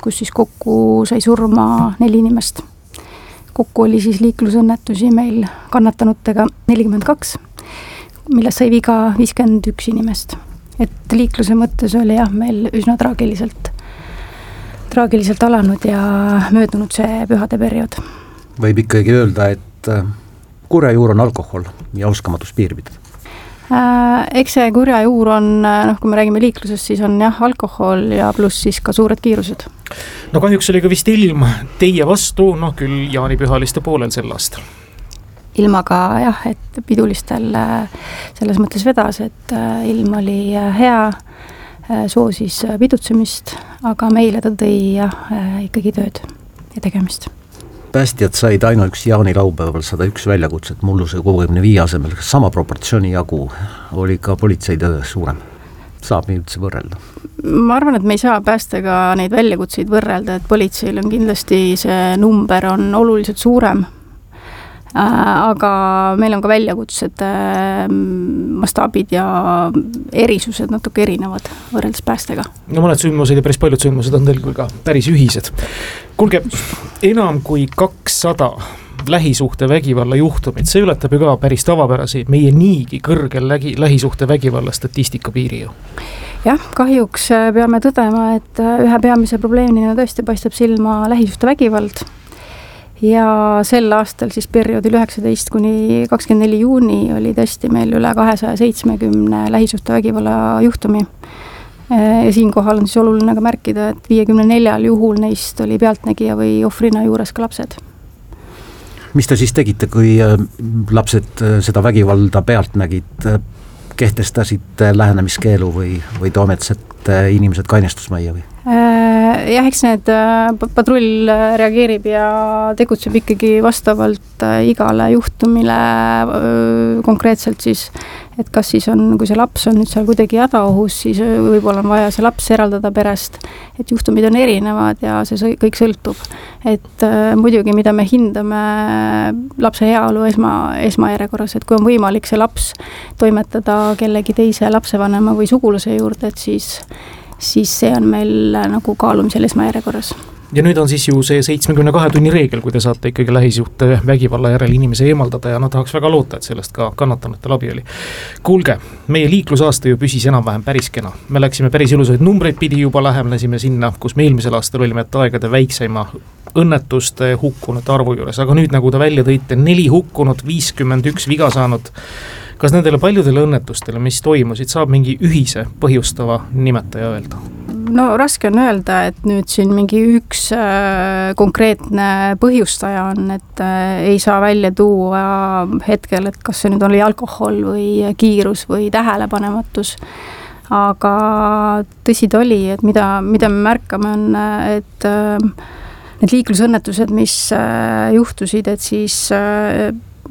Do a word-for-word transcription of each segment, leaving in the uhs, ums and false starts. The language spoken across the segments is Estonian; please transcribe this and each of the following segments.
kus siis kokku sai surma neli inimest. Kokku oli siis liiklusõnnetusi meil kannatanutega nelikümmend kaks, millest sai viga viiskümmend üks inimest. Et liikluse mõttes oli jah meil üsna traagiliselt, traagiliselt alanud ja möödunud see pühade periood. Võib ikkagi öelda, et kurja juur on alkohol ja oskamatus piiri pidada. Äh, eks see kurja juur on, noh, kui me räägime liiklusest, siis on jah alkohol ja pluss siis ka suured kiirused. No kahjuks oli ka vist ilm teie vastu, noh küll jaanipühaliste poolel sel aastal. Ilmaga jah, et pidulistel selles mõttes vedas, et ilm oli hea, soosis pidutsemist, aga meile ta tõi jah, ikkagi tööd ja tegemist. Päästjad said ainuüksi jaanilaupäeval sada üks väljakutset mulluse kuuekümne viie asemel. Sama proportsiooni jagu oli ka politseitöö suurem. Saab nii üldse võrrelda? Ma arvan, et me ei saa päästega neid väljakutseid võrrelda, et politseil on kindlasti see number on oluliselt suurem. Aga meil on ka väljakutsed, mastaabid ja erisused natuke erinevad võrreldes päästega. No mõned sündmused ja päris paljud sündmused on teil ka päris ühised. Kuulge, enam kui kakssada lähisuhte vägivalla juhtumid, see ületab ju ka päris tavapärasi meie niigi kõrgel lägi, lähisuhte vägivalla statistika piiri ju. Jah, kahjuks peame tõdema, et ühe peamise probleemina tõesti paistab silma lähisuhte vägivald. Ja sel aastal siis perioodil üheksateist kuni kakskümmend neli juuni oli tõesti meil üle kahesaja seitsmekümne lähisuhte vägivalla juhtumi. Ja siinkohal on siis oluline ka märkida, et viiekümne neljal juhul neist oli pealtnägija või ohvrina juures ka lapsed. Mis te siis tegite, kui lapsed seda vägivalda pealt nägid, kehtestasid lähenemiskeelu või, või toometsete inimesed kainestusmajja või? Jah, eks need patrull reageerib ja tegutseb ikkagi vastavalt igale juhtumile konkreetselt siis, et kas siis on, kui see laps on nüüd seal kuidagi hädaohus, siis võib-olla on vaja see laps eraldada perest, et juhtumid on erinevad ja see kõik sõltub. Et muidugi, mida me hindame lapse heaolu esma, esmajärjekorras, et kui on võimalik see laps toimetada kellegi teise lapsevanema või sugulase juurde, et siis siis see on meil nagu kaalumisel esmajärjekorras. Ja nüüd on siis ju see seitsmekümne kahe tunni reegel, kui te saate ikkagi lähisuhte vägivalla järel inimese eemaldada ja no tahaks väga loota, et sellest ka kannatanutel abi oli. Kuulge, meie liiklusaasta ju püsis enam-vähem päris kena. Me läksime päris ilusaid numbreid pidi juba lähemlesime sinna, kus me eelmisel aastal olime aegade väikseima õnnetuste hukkunute arvu juures, aga nüüd nagu ta välja tõite, neli hukkunut, viiskümmend üks viga saanud. Kas nendele paljudele õnnetustele, mis toimusid, saab mingi ühise põhjustava nimetaja öelda? No raske on öelda, et nüüd siin mingi üks äh, konkreetne põhjustaja on, et äh, ei saa välja tuua hetkel, et kas see nüüd oli alkohol või kiirus või tähelepanematus. Aga tõsi ta oli, et mida, mida me märkame on, et äh, need liiklusõnnetused, mis äh, juhtusid, et siis äh,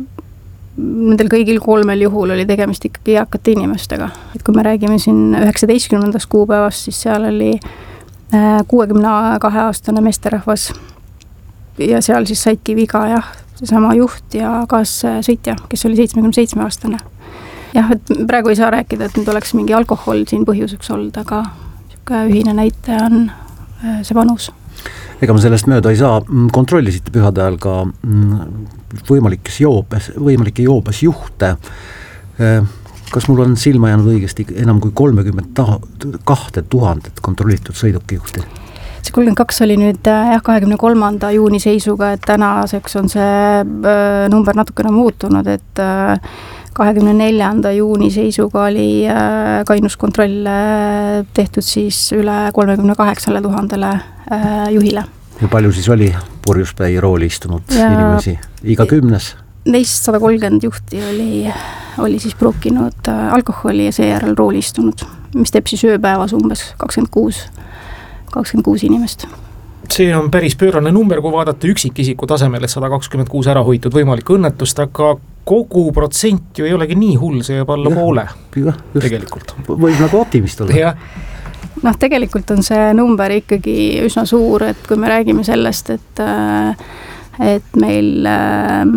nendel kõigil kolmel juhul oli tegemist ikkagi eakate inimestega. Et kui me räägime siin üheksateistkümnendast kuupäevast, siis seal oli kuuekümne kahe aastane meesterahvas ja seal siis saidki viga jah, seesama juht ja kaassõitja, kes oli seitsmekümne seitsme aastane. Jah, et praegu ei saa rääkida, et nüüd oleks mingi alkohol siin põhjuseks olnud, aga ühine näite on see vanus. Ega me sellest mööda ei saa, kontrollisite pühade ajal ka võimalikes joobes, võimalike joobes juhte. Kas mul on silma jäänud õigesti enam kui kolmekümmend kahte tuhandet kontrollitud sõidukijuhti? See kolmkümmend kaks oli nüüd jah, kahekümne kolmanda juuni seisuga, et tänaseks on see number natukene muutunud, et kahekümne neljanda juuni seisuga oli kainuskontroll tehtud siis üle kolmekümne kaheksale tuhandele juhile. Ja palju siis oli purjuspäi rooli istunud ja inimesi? Iga kümnes? Neist sada kolmkümmend juhti oli, oli siis prookinud alkoholi ja seejärel rooli istunud, mis teeb siis ööpäevas umbes kakskümmend kuus, kakskümmend kuus inimest. See on päris pöörane number, kui vaadata üksikisiku tasemel, et sada kakskümmend kuus ära hoitud võimalik õnnetust, aga kogu protsent ju ei olegi nii hull, see jääb alla ja, poole ja, tegelikult. Võib nagu optimist olla. Ja. Noh, tegelikult on see number ikkagi üsna suur, et kui me räägime sellest, et, et meil äh,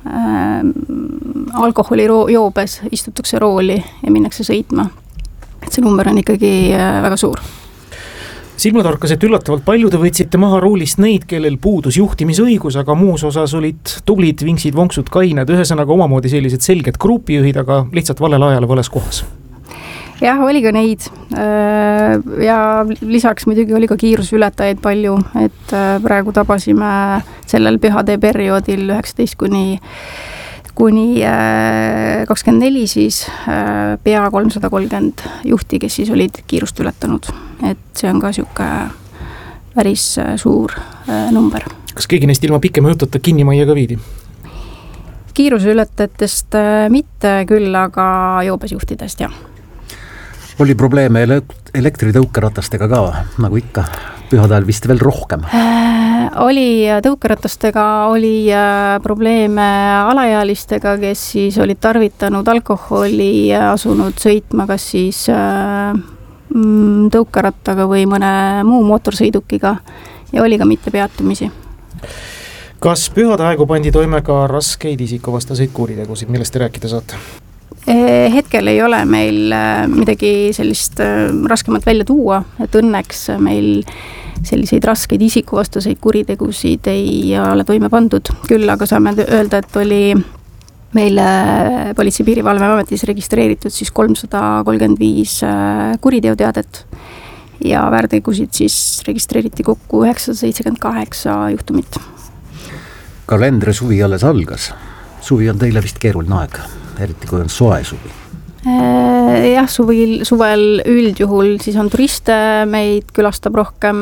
alkoholi joobes istutakse rooli ja minnakse sõitma, et see number on ikkagi väga suur. silma torkas, et üllatavalt palju te võtsite maha ruulist neid, kellel puudus juhtimisõigus, aga muus osas olid tublid, vinksid, vonksud, kained, ühesõnaga omamoodi sellised selged grupijuhid, aga lihtsalt valel ajal vales kohas. Jah, oli ka neid ja lisaks muidugi oli ka kiirusületajaid palju, et praegu tabasime sellel pühade perioodil üheksateist kuni kuni kakskümmend neli siis pea kolmsada kolmkümmend juhti, kes siis olid kiirust ületanud. Et see on ka siuke päris suur number. Kas keegi neist ilma pikema jututa kinni majja ka viidi? Kiiruseületajatest mitte küll, aga joobes juhtidest, jah. Oli probleeme elektritõukeratastega ka, nagu ikka, pühade ajal vist veel rohkem? Äh, oli tõukeratastega, oli äh, probleeme alaealistega, kes siis olid tarvitanud alkoholi ja asunud sõitma kas siis äh, tõukerattaga või mõne muu mootorsõidukiga ja oli ka mitte peatumisi. Kas pühade aegu pandi toime ka raskeid isikuvastaseid kuritegusid, millest te rääkida saate? Hetkel ei ole meil midagi sellist raskemat välja tuua, et õnneks meil selliseid raskeid isikuvastaseid kuritegusid ei ole toime pandud. Küll aga saame öelda, et oli meil Politsei- ja Piirivalveametis registreeritud siis kolmsada kolmkümmend viis kuriteoteadet ja väärtegusid siis registreeriti kokku üheksasada seitsekümmend kaheksa juhtumit. Kalendri suvi alles algas. Suvi on teile vist keeruline aeg, eriti kui on soe suvi. Jah, suvel, suvel üldjuhul siis on turiste, meid külastab rohkem,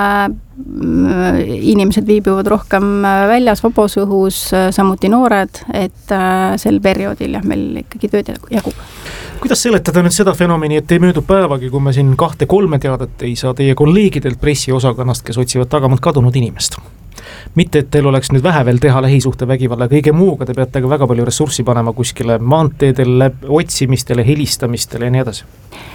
inimesed viibivad rohkem väljas, vabas õhus, samuti noored, et sel perioodil jah, meil ikkagi tööd jagub. Kuidas seletada nüüd seda fenomeni, et ei möödu päevagi, kui me siin kahte kolme teadet ei saa teie kolleegidelt pressiosakonnast, kes otsivad tagamalt kadunud inimest? Mitte, et teil oleks nüüd vähe veel teha lähisuhte vägivalla kõige muuga, te peate ka väga palju ressurssi panema kuskile maanteedele, otsimistele, helistamistele ja nii edasi.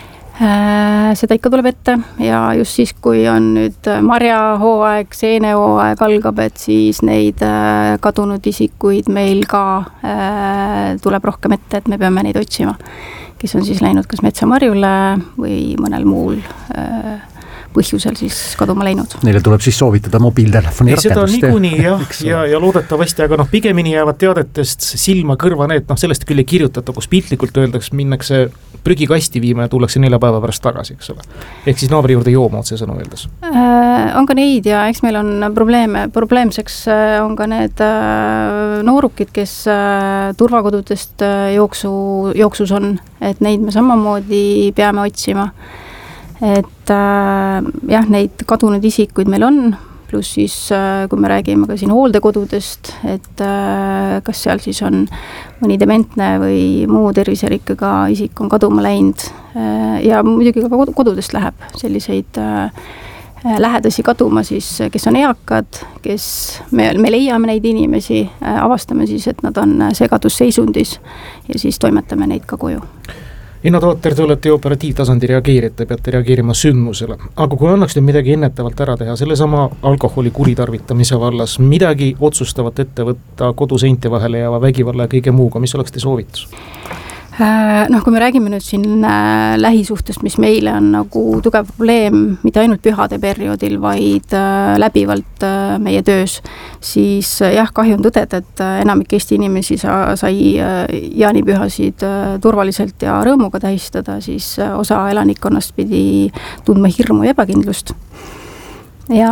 Seda ikka tuleb ette ja just siis, kui on nüüd marjahooaeg, seenehooaeg algab, et siis neid kadunud isikuid meil ka tuleb rohkem ette, et me peame neid otsima, kes on siis läinud kas metsamarjule või mõnel muul põhjusel siis kaduma läinud. Neile tuleb siis soovitada mobiiltelefoni rakendust. Seda niikuinii jah, ja, ja loodetavasti, aga noh, pigemini jäävad teadetest silma kõrva need, noh sellest küll ei kirjutata, kus piltlikult öeldaks, minnakse prügikasti viima ja tullakse nelja päeva pärast tagasi, eks ole. Ehk siis naabri juurde jooma otse sõnu öeldes. Äh, on ka neid ja eks meil on probleeme, probleemseks on ka need äh, noorukid, kes äh, turvakodudest äh, jooksu, jooksus on, et neid me samamoodi peame otsima. Et äh, jah, neid kadunud isikuid meil on, pluss siis äh, kui me räägime ka siin hooldekodudest, et äh, kas seal siis on mõni dementne või muu terviserikkega isik on kaduma läinud äh, ja muidugi ka kodudest läheb selliseid äh, lähedasi kaduma siis, kes on eakad, kes me, me leiame neid inimesi, äh, avastame siis, et nad on segadusseisundis ja siis toimetame neid ka koju. Inno Tooter, te olete operatiivtasandi reageerite, peate reageerima sündmusele. Aga kui annaks nüüd midagi ennetavalt ära teha, selle sama alkoholi kuritarvitamise vallas, midagi otsustavat ette võtta koduseinte vahele jääva vägivalla ja kõige muuga, mis oleks te soovitus? Noh, kui me räägime nüüd siin lähisuhtest, mis meile on nagu tugev probleem, mitte ainult pühade perioodil, vaid läbivalt meie töös, siis jah, kahju on tõdeda, et enamik Eesti inimesi sai jaanipühasid turvaliselt ja rõõmuga tähistada, siis osa elanikkonnast pidi tundma hirmu ja ebakindlust. Ja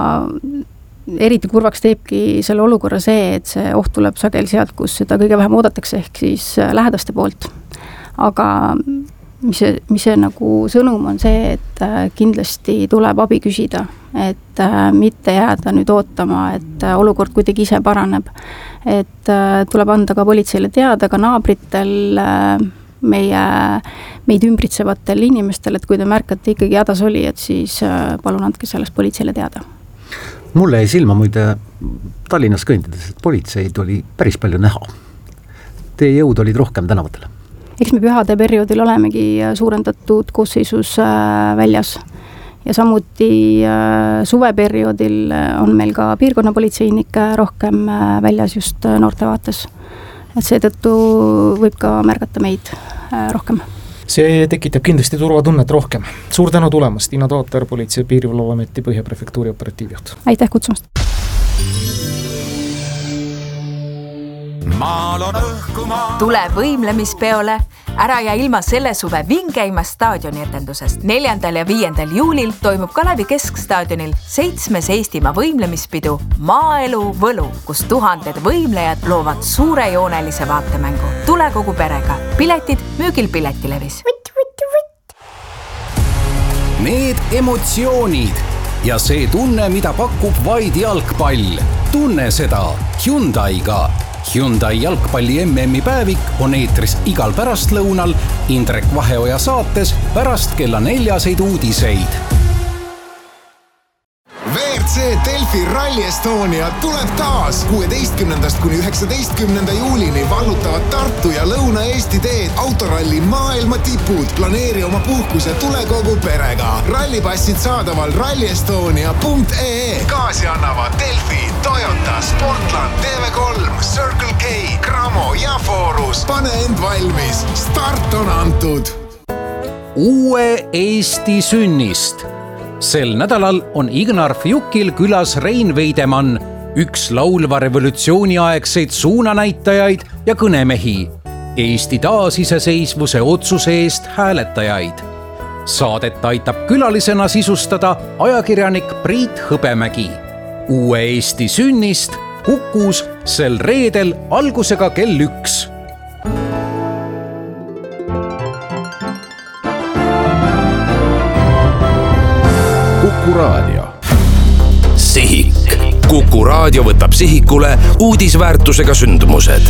eriti kurvaks teebki selle olukorra see, et see oht tuleb sagel sealt, kus seda kõige vähem oodatakse, ehk siis lähedaste poolt. Aga mis see, mis see nagu sõnum on see, et kindlasti tuleb abi küsida, et mitte jääda nüüd ootama, et olukord kuidagi ise paraneb. Et tuleb anda ka politseile teada, ka naabritel, meie, meid ümbritsevatel inimestel, et kui te märkate ikkagi hädas oli, et siis palun andke sellest politseile teada. Mulle jäi silma muide Tallinnas kõndides, et politseid oli päris palju näha. Teie jõud olid rohkem tänavatele. Eks me pühade perioodil olemegi suurendatud koosseisus väljas ja samuti suveperioodil on meil ka piirkonnapolitseinike rohkem väljas just noorte vaates. Et seetõttu võib ka märgata meid rohkem. see tekitab kindlasti turvatunnet rohkem. Suur tänu tulemast, Tiina Tooter, Politsei- ja Piirivalveameti Põhja-prefektuuri operatiivjuht. Aitäh kutsumast! Tule võimlemispeole, ära ja ilma selle suve vingeima staadioni etendusest. neljandal ja viiendal juulil toimub Kalevi Keskstaadionil seitsmes Eestimaa võimlemispidu Maaelu Võlu, kus tuhanded võimlejad loovad suurejoonelise vaatemängu. Tule kogu perega. Piletid müügil Piletilevis. Need emotsioonid ja see tunne, mida pakub vaid jalgpall. Tunne seda Hyundai'ga. Hyundai jalgpalli M M-i päevik on eetris igal pärastlõunal Indrek Vaheoja saates pärast kella neljaseid uudiseid. V R C Delfi Rally Estonia tuleb taas kuueteistkümnendast kuni üheksateistkümnenda juulini vallutavad Tartu ja Lõuna-Eesti teed autoralli maailma tipud. Planeeri oma puhkus ja tule kogu perega. Rallipassid saadaval rally estonia punkt e e. Kaasi annavad Delfi, Toyota, Sportland, T V kolm, Circle K, Cramo ja Forus. Pane end valmis. Start on antud. Uue Eesti sünnist. Sel nädalal on Ignar Fjukil külas Rein Veidemann, üks laulva revolutsiooni aegseid suunanäitajaid ja kõnemehi, Eesti taasiseseisvuse otsuse eest hääletajaid. Saadet aitab külalisena sisustada ajakirjanik Priit Hõbemägi. Uue Eesti sünnist Kukus sel reedel algusega kell üks. Kuku Raadio. Sihik. Kuku Raadio võtab sihikule uudisväärtusega sündmused.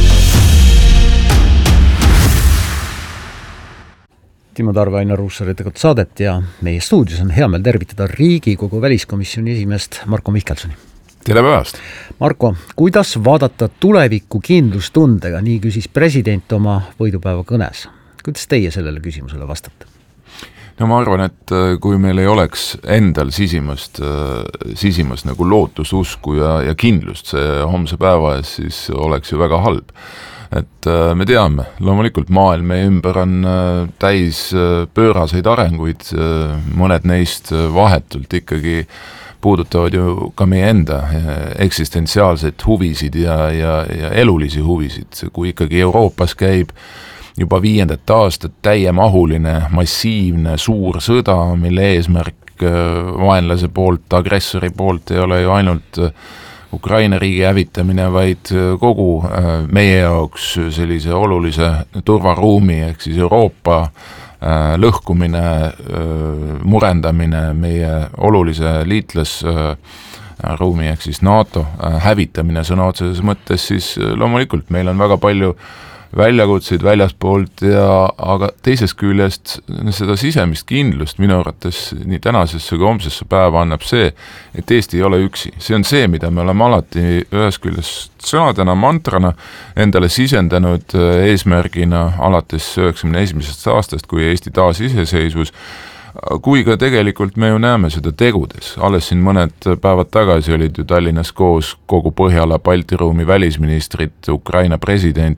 Timo Tarve, Ainar Ruussaar ettekat saadet ja meie stuudios on hea meel tervitada Riigikogu väliskomisjoni esimest Marko Mihkelsoni. Tere päevast! Marko, kuidas vaadata tuleviku kindlustundega, nii küsis president oma võidupäeva kõnes. Kuidas teie sellele küsimusele vastate? No ma arvan, et kui meil ei oleks endal sisimast, sisimast nagu lootususku ja, ja kindlust see homse päeva ees, siis oleks ju väga halb. Et me teame, loomulikult maailm meie ümber on täis pööraseid arenguid, mõned neist vahetult ikkagi puudutavad ju ka meie enda eksistentsiaalseid huvisid ja, ja, ja elulisi huvisid, kui ikkagi Euroopas käib juba viiendat aastat täiemahuline, massiivne, suur sõda, mille eesmärk vaenlase poolt, agressori poolt ei ole ju ainult Ukraina riigi hävitamine, vaid kogu meie jaoks sellise olulise turvaruumi, ehk siis Euroopa lõhkumine, murendamine, meie olulise liitlasruumi, ehk siis NATO hävitamine sõna otseses mõttes, siis loomulikult meil on väga palju väljakutseid väljaspoolt ja aga teisest küljest seda sisemist kindlust minu arvates nii tänasesse kui homsesse päeva annab see, et Eesti ei ole üksi. See on see, mida me oleme alati ühes küljest sõnadena, mantrana endale sisendanud eesmärgina alates üheksakümne esimesest aastast, kui Eesti taas iseseisvus, kui ka tegelikult me ju näeme seda tegudes. Alles siin mõned päevad tagasi olid ju Tallinnas koos kogu Põhjala Baltiruumi välisministrid, Ukraina president.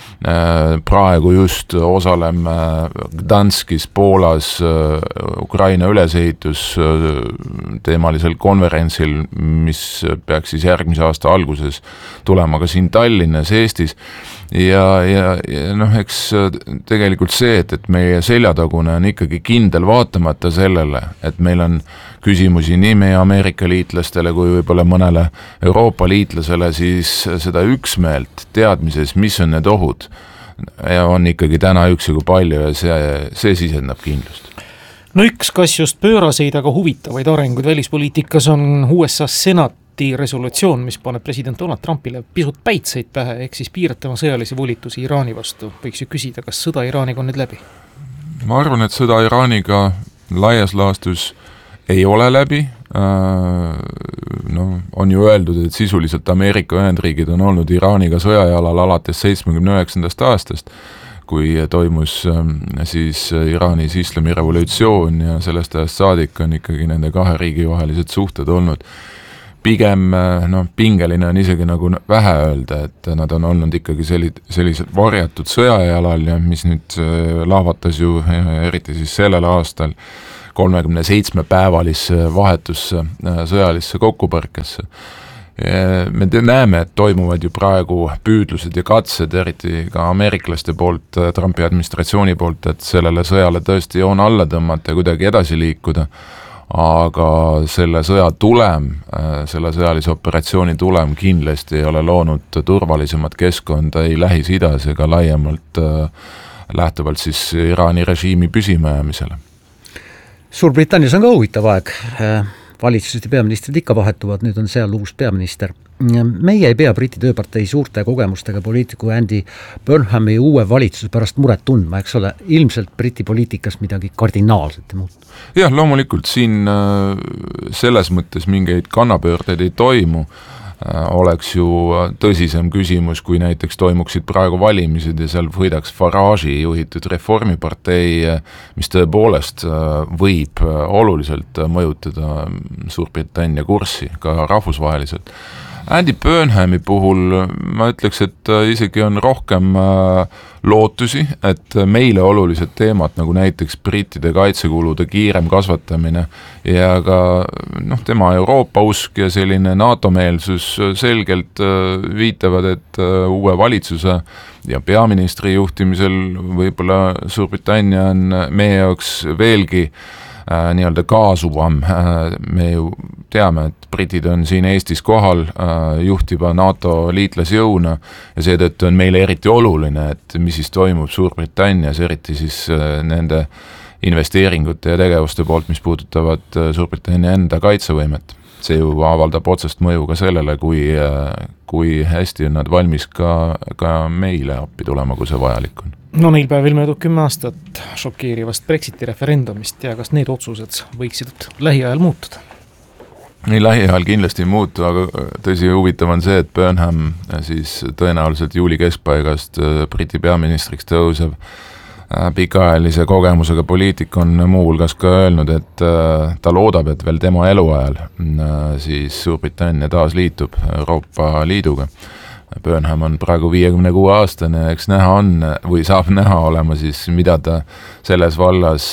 Praegu just osaleme Gdanskis, Poolas Ukraina ülesehitus teemalisel konverentsil, mis peaks siis järgmise aasta alguses tulema ka siin Tallinnas, Eestis. Ja, ja, ja noh, eks tegelikult see, et, et meie seljatagune on ikkagi kindel vaatamata sellele, et meil on küsimusi nii meie Ameerika liitlastele kui võib-olla mõnele Euroopa liitlasele, siis seda üksmeelt teadmises, mis on need ohud, on ikkagi täna üksjagu palju ja see, see sisendab kindlust. No üks kas just pööraseid, aga huvitavaid arenguid välispoliitikas on U S A senati resolutsioon, mis paneb president Donald Trumpile pisut päitseid pähe, ehk siis piiratama sõjalisi volitusi Iraani vastu. Võiks ju küsida, kas sõda Iraaniga on nüüd läbi? Ma arvan, et sõda Iraaniga laias laastus ei ole läbi. No, on ju öeldud, et sisuliselt Ameerika Ühendriigid on olnud Iraaniga sõjajalal alates seitsmekümne üheksandast aastast, kui toimus siis Iraanis islami revolutsioon ja sellest ajast saadik on ikkagi nende kahe riigi vahelised suhted olnud pigem noh, pingeline on isegi nagu vähe öelda, et nad on olnud ikkagi sellised, sellised varjatud sõjajalal ja mis nüüd lahvatas ju eriti siis sellel aastal kolmekümne seitsme päevalisse vahetusse sõjalisse kokkupõrkesse. Me näeme, et toimuvad ju praegu püüdlused ja katsed, eriti ka ameeriklaste poolt, Trumpi administratsiooni poolt, et sellele sõjale tõesti joon alla tõmmata ja kuidagi edasi liikuda, aga selle sõja tulem, selle sõjalise operatsiooni tulem kindlasti ei ole loonud turvalisemat keskkonda ei Lähis-Idas ega laiemalt lähtuvalt siis Iraani režiimi püsimajäämisele. Suurbritannias on ka huvitav aeg. Valitsused ja peaministrid ikka vahetuvad, nüüd on seal uus peaminister. Meie ei pea Briti tööpartei suurte kogemustega poliitiku Andy Burnhami uue valitsuse pärast muret tundma, eks ole, ilmselt Briti poliitikas midagi kardinaalselt muud. Jah, loomulikult siin selles mõttes mingeid kannapöördeid ei toimu, oleks ju tõsisem küsimus, kui näiteks toimuksid praegu valimised ja seal võidaks Farage'i juhitud reformipartei, mis tõepoolest võib oluliselt mõjutada Suurbritannia kurssi ka rahvusvaheliselt. Andy Burnhami puhul ma ütleks, et isegi on rohkem lootusi, et meile olulised teemad, nagu näiteks brittide kaitsekulude kiirem kasvatamine ja ka noh, tema Euroopa usk ja selline NATO-meelsus selgelt viitavad, et uue valitsuse ja peaministri juhtimisel võib-olla Suurbritannia on meie jaoks veelgi Äh, nii-öelda kaasuvam. Äh, me ju teame, et britid on siin Eestis kohal äh, juhtiva NATO liitlasjõuna ja seetõttu on meile eriti oluline, et mis siis toimub Suurbritannias, eriti siis äh, nende investeeringute ja tegevuste poolt, mis puudutavad äh, Suurbritannia enda kaitsevõimet. See ju avaldab otsest mõju ka sellele, kui, äh, kui hästi on nad valmis ka, ka meile appi tulema, kui see vajalik on. No neil päevil möödub kümme aastat šokeerivast Brexiti referendumist ja kas need otsused võiksid lähiajal muutuda? Nii lähiajal kindlasti ei muutu, aga tõsi huvitav on see, et Burnham siis tõenäoliselt juuli keskpaigast Briti peaministriks tõuseb. Pikaajalise kogemusega poliitik on muu hulgas ka öelnud, et ta loodab, et veel tema eluajal siis Suurbritannia taas liitub Euroopa Liiduga. Burnham on praegu viiekümne kuue aastane, eks näha on või saab näha olema siis, mida ta selles vallas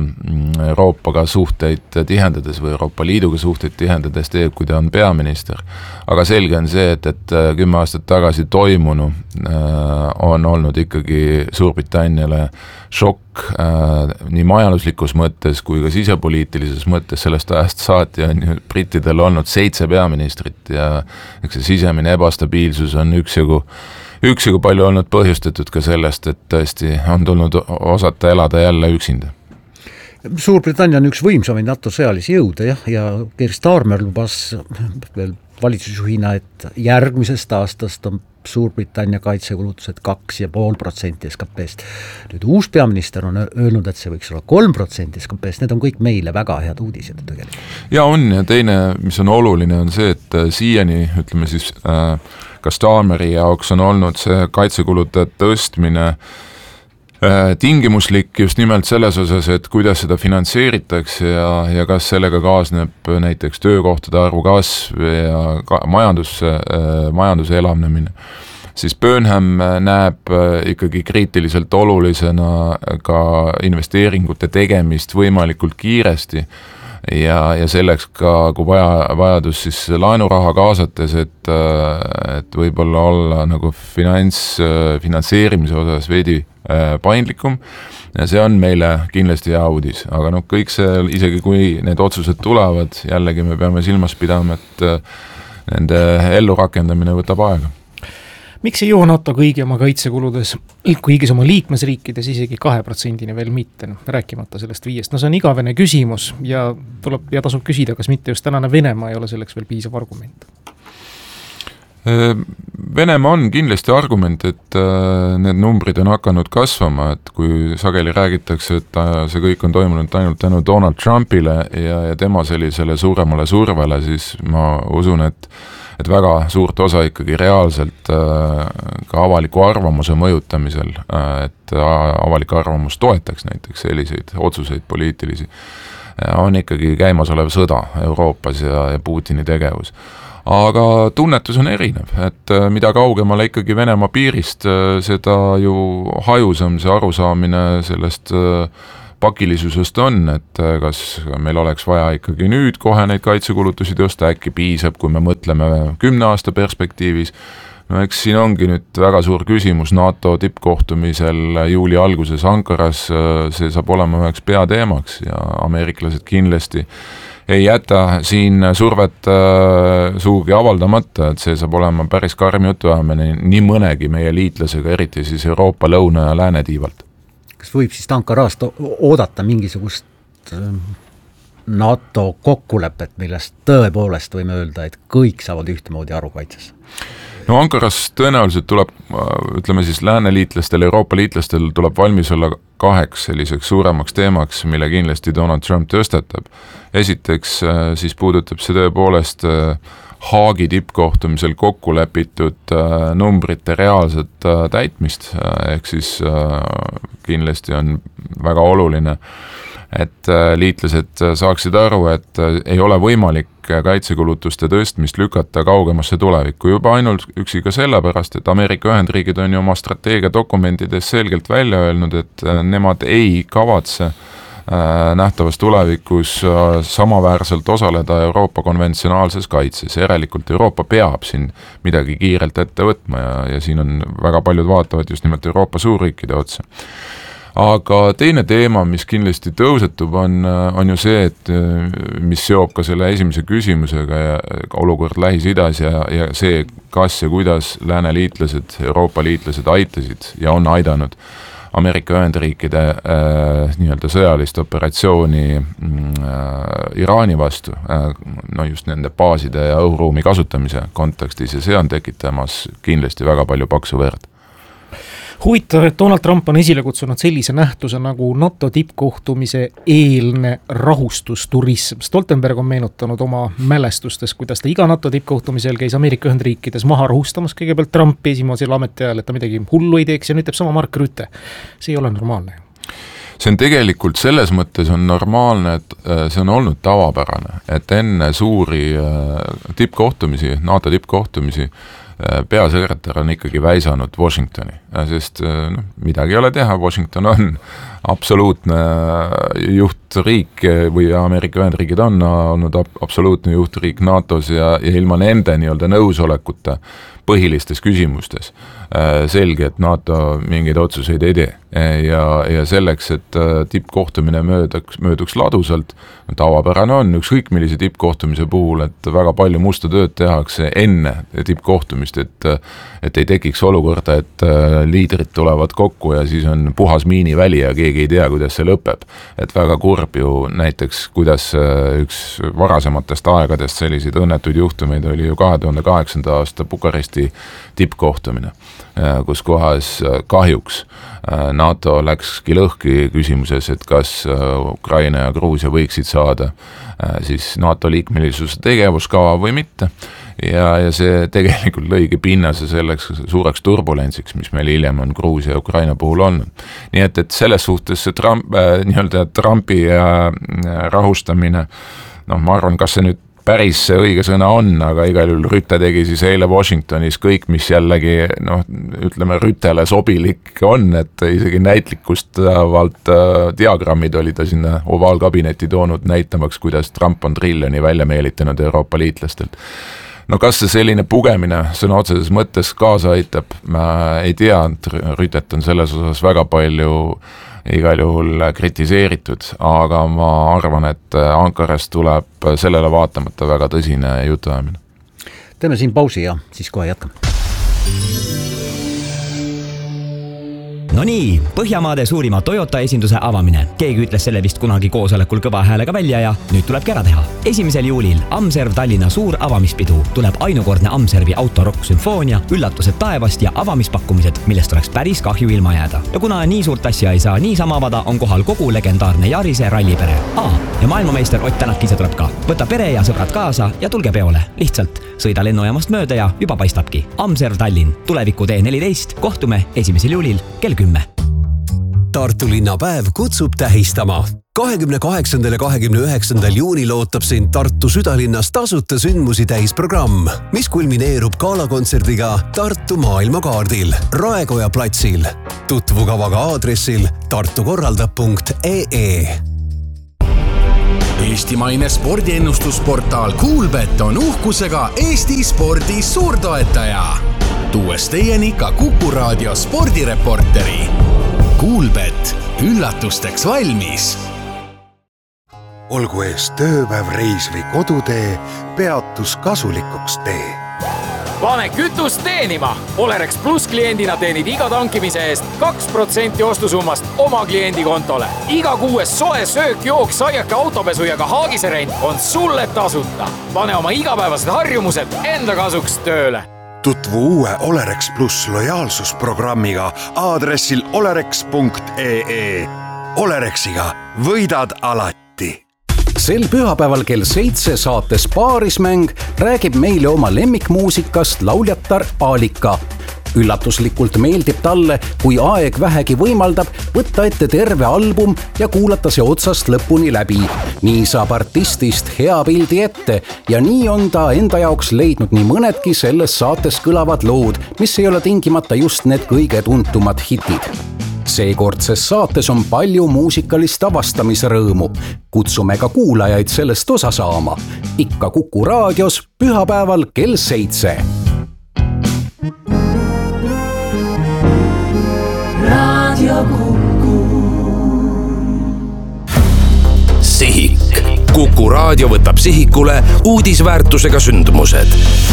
Euroopaga suhteid tihendades või Euroopa Liiduga suhteid tihendades teeb, kui ta on peaminister. Aga selge on see, et, et kümme aastat tagasi toimunu on olnud ikkagi Suurbritanniale šokk nii majanduslikus mõttes kui ka sisepoliitilises mõttes. Sellest ajast saati on brittidel olnud seitse peaministrit ja eks see sisemine ebastabiilsus on üksjagu, üksjagu palju olnud põhjustatud ka sellest, et tõesti on tulnud osata elada jälle üksinda. Suurbritannia on üks võimsamaid NATO sõjalisi jõude jah, ja Keir Starmer lubas veel valitsusjuhina, et järgmisest aastast on Suurbritannia kaitsekulutused kaks ja pool protsenti S K P-st. Nüüd uus peaminister on öelnud, et see võiks olla kolm protsenti S K P-st, need on kõik meile väga head uudised tegelikult. Ja on ja teine, mis on oluline, on see, et siiani, ütleme siis, ka Starmeri jaoks on olnud see kaitsekulude tõstmine tingimuslik just nimelt selles osas, et kuidas seda finantseeritakse ja, ja kas sellega kaasneb näiteks töökohtade arvu kasv ja ka majandus, majanduse elavnemine. Siis Burnham näeb ikkagi kriitiliselt olulisena ka investeeringute tegemist võimalikult kiiresti ja, ja selleks ka, kui vaja, vajadus siis laenuraha kaasates, et, et võib-olla olla nagu finants, finantseerimise osas veidi paindlikum ja see on meile kindlasti hea uudis, aga noh, kõik see, isegi kui need otsused tulevad, jällegi me peame silmas pidama, et nende ellurakendamine võtab aega. Miks ei jõua NATO kõigi oma kaitsekuludes, kõigis oma liikmesriikides isegi kahe protsendini veel mitte, rääkimata sellest viiest? No see on igavene küsimus ja tuleb ja tasub küsida, kas mitte just tänane Venemaa ei ole selleks veel piisav argument? Venemaa on kindlasti argument, et need numbrid on hakanud kasvama, et kui sageli räägitakse, et see kõik on toimunud ainult tänu Donald Trumpile ja, ja tema sellisele suuremale survele, siis ma usun, et, et väga suurt osa ikkagi reaalselt ka avaliku arvamuse mõjutamisel, et avalik arvamus toetaks näiteks selliseid otsuseid poliitilisi. on ikkagi käimasolev sõda Euroopas ja, ja Putini tegevus. Aga tunnetus on erinev, et mida kaugemale ikkagi Venemaa piirist, seda ju hajusam see arusaamine sellest pakilisusest on, et kas meil oleks vaja ikkagi nüüd kohe neid kaitsekulutusi tõsta, äkki piisab, kui me mõtleme kümne aasta perspektiivis. No eks siin ongi nüüd väga suur küsimus NATO tippkohtumisel juuli alguses Ankaras, see saab olema üheks peateemaks ja ameeriklased kindlasti ei jäta siin survet äh, suugi avaldamata, et see saab olema päris karm jutuajamine nii mõnegi meie liitlasega, eriti siis Euroopa lõuna ja lääne tiivalt. Kas võib siis Ankarast oodata mingisugust NATO kokkulepet, millest tõepoolest võime öelda, et kõik saavad ühtemoodi aru kaitses? No Ankaras tõenäoliselt tuleb, ütleme siis lääne liitlastel, Euroopa liitlastel tuleb valmis olla kaheks selliseks suuremaks teemaks, mille kindlasti Donald Trump tõstatab. Esiteks siis puudutab see tõepoolest Haagi tippkohtumisel kokku lepitud numbrite reaalset täitmist, ehk siis kindlasti on väga oluline, et liitlased saaksid aru, et ei ole võimalik kaitsekulutuste tõstmist lükata kaugemasse tulevikku. Juba ainult üksi ka sellepärast, et Ameerika Ühendriigid on ju oma strateegiadokumentides selgelt välja öelnud, et nemad ei kavatse nähtavas tulevikus samaväärselt osaleda Euroopa konventsionaalses kaitses. Järelikult Euroopa peab siin midagi kiirelt ette võtma ja, ja siin on väga paljud vaatavad just nimelt Euroopa suurriikide otsa. Aga teine teema, mis kindlasti tõusetub, on, on ju see, et mis seob ka selle esimese küsimusega ja olukord Lähis-Idas ja, ja see, kas ja kuidas lääne liitlased, Euroopa liitlased aitasid ja on aidanud Ameerika Ühendriikide äh, nii-öelda sõjalist operatsiooni äh, Iraani vastu, äh, no just nende baaside ja õhuruumi kasutamise kontekstis ja see on tekitamas kindlasti väga palju paksu verd. Huvitav, et Donald Trump on esile kutsunud sellise nähtuse nagu NATO tippkohtumise eelne rahustusturism. Stoltenberg on meenutanud oma mälestustes, kuidas ta iga NATO tippkohtumisel käis Ameerika Ühendriikides maha rahustamas kõigepealt Trumpi esimesel ametiajal, et ta midagi hullu ei teeks ja nüüd teeb sama Mark Rutte. See ei ole normaalne. See on tegelikult selles mõttes on normaalne, et see on olnud tavapärane, et enne suuri tippkohtumisi, NATO tippkohtumisi peasekretär on ikkagi väisanud Washingtoni, sest no, midagi ei ole teha, Washington on absoluutne juhtriik või Ameerika Ühendriigid on olnud absoluutne juhtriik NATOs ja, ja ilma nende nii-öelda nõusolekuta põhilistes küsimustes selge, et NATO mingeid otsuseid ei tee ja, ja selleks, et tippkohtumine mööduks, mööduks ladusalt, tavapärane on ükskõik millise tippkohtumise puhul, et väga palju musta tööd tehakse enne tippkohtumist, et, et ei tekiks olukorda, et liidrid tulevad kokku ja siis on puhas miiniväli ja keegi ei tea, kuidas see lõpeb. Et väga kurb ju näiteks, kuidas üks varasematest aegadest selliseid õnnetuid juhtumeid oli ju kahe tuhande kaheksanda aasta Bukaresti tippkohtumine, kus kohas kahjuks NATO läkski lõhki küsimuses, et kas Ukraina ja Gruusia võiksid saada siis NATO liikmelisuse tegevuskava või mitte. Ja, ja see tegelikult lõigi pinnase selleks suureks turbulentsiks, mis meil hiljem on Gruusia ja Ukraina puhul olnud. Nii et, et selles suhtes see Trump, äh, nii-öelda Trumpi äh, rahustamine, noh, ma arvan, kas see nüüd päris see õige sõna on, aga igal juhul Rütte tegi siis eile Washingtonis kõik, mis jällegi, noh, ütleme Rüttele sobilik on, et isegi näitlikustavalt äh, diagrammid oli ta sinna ovaalkabinetti toonud näitamaks, kuidas Trump on triljoni välja meelitanud Euroopa liitlastelt. No kas see selline pugemine sõna otseses mõttes kaasa aitab, ma ei tea, Rütet on selles osas väga palju igal juhul kritiseeritud, aga ma arvan, et Ankarast tuleb sellele vaatamata väga tõsine jutuajamine. Teeme siin pausi ja siis kohe jätkame. No nii, Põhjamaade suurima Toyota esinduse avamine. Keegi ütles selle vist kunagi koosolekul kõva häälega välja ja nüüd tulebki ära teha. Esimesel juulil Amserv Tallinna suur avamispidu. Tuleb ainukordne Amservi autorokk sümfoonia, üllatused taevast ja avamispakkumised, millest oleks päris kahju ilma jääda. Ja kuna nii suurt asja ei saa niisama avada, on kohal kogu legendaarne Jarise rallipere. A, ja maailmameister Ott Tänak ise tuleb ka. Võta pere ja sõbrad kaasa ja tulge peole. Lihtsalt sõida lennujaamast mööda ja juba paistabki. Amserv Tallinn, tuleviku tee neliteist, kohtume esimesel juulil kell kümme. Tartu linnapäev kutsub tähistama. kahekümne kaheksandal ja kahekümne üheksandal juunil ootab sind Tartu südalinnas tasuta sündmusi täis programm, mis kulmineerub galakontserdiga Tartu maailmakaardil Raekoja platsil. Tutvu kavaga aadressil tartukorraldab punkt ee. Eestimaine spordiennustusportaal Kuulbet on uhkusega Eesti spordi suurtoetaja. Tuues teieni ka Kuku Raadio spordireporteri. Kuulbet, üllatusteks valmis. Olgu ees tööpäev, reis või kodutee, peatus kasulikuks tee. Pane kütust teenima! Olerex Plus kliendina teenid iga tankimise eest kaks protsenti ostusummast oma kliendi kontole. Iga kuues soe söök, jook, saiake, autopesu ja ka haagiserent on sulle tasuta. Pane oma igapäevased harjumused enda kasuks tööle. Tutvu uue Olerex Plus lojaalsusprogrammiga aadressil olerex punkt ee. Olerexiga võidad alati. Sel pühapäeval kell seitse saates Paarismäng räägib meile oma lemmikmuusikast lauljatar Aalika. Üllatuslikult meeldib talle, kui aeg vähegi võimaldab, võtta ette terve album ja kuulata see otsast lõpuni läbi. Nii saab artistist hea pildi ette ja nii on ta enda jaoks leidnud nii mõnedki selles saates kõlavad lood, mis ei ole tingimata just need kõige tuntumad hitid. Seekordses saates on palju muusikalist avastamisrõõmu. Kutsume ka kuulajaid sellest osa saama. Ikka Kuku raadios pühapäeval kell seitse. Radio Kuku. Sihik. Kuku raadio võtab sihikule uudisväärtusega sündmused.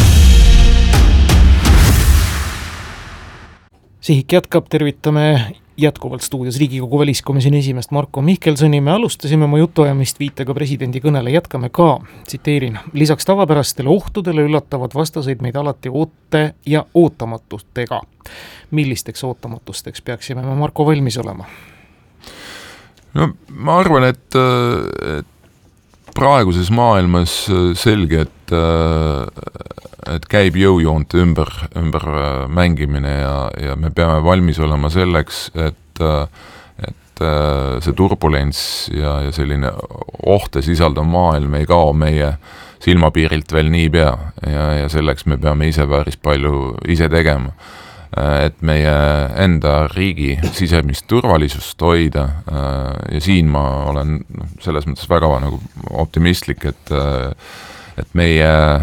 Sihik jätkab, tervitame jätkuvalt stuudios Riigikogu väliskomisjoni esimest Marko Mihkelsoni. Me alustasime oma jutuajamist viitega presidendi kõnele, jätkame ka, tsiteerin. Lisaks tavapärastele ohtudele üllatavad vastaseid meid alati oote ja ootamatustega. Millisteks ootamatusteks peaksime me, Marko, valmis olema? No ma arvan, et, et praeguses maailmas selge, et et käib jõujoonte ümber, ümber mängimine ja, ja me peame valmis olema selleks, et, et see turbulents ja, ja selline ohte sisaldav maailm ei kao meie silmapiirilt veel nii pea ja, ja selleks me peame ise päris palju ise tegema. Et meie enda riigi sisemist turvalisust hoida ja siin ma olen selles mõttes väga nagu optimistlik, et et meie